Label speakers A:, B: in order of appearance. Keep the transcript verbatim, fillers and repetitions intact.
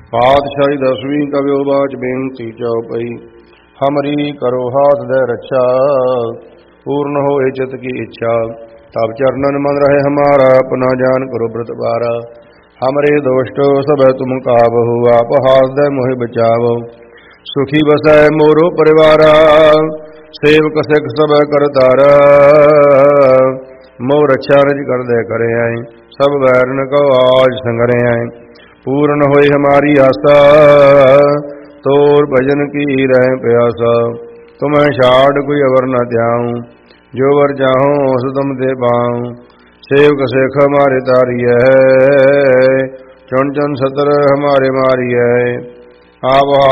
A: पातशाही दसवीं कवियो बाच बेनती चौपई। हमरी करो हाथ दे रक्षा, पूर्ण होए चित की इच्छा। तब चरणन मन रहे हमारा, अपना जान करो व्रत बारा। हमरे दोष्टो सब तुम काबहु, आप हाथ दे मोहि बचावो। सुखी बसै मोरो परिवारा, सेवक सिख सब करतारा। मोह रक्षा निज कर दे करे आए, सब वैरन को आज संगरे आए। पूर्ण होई हमारी आशा, तोर भजन की रहे प्यासा। तुम्हें छाड़ कोई अवर न त्याऊं, जो वर चाहूं सो तुम दे पाऊं। सेवक सिख हमारे तारिय है, चुन चुन सतर हमारे मारिय है। आप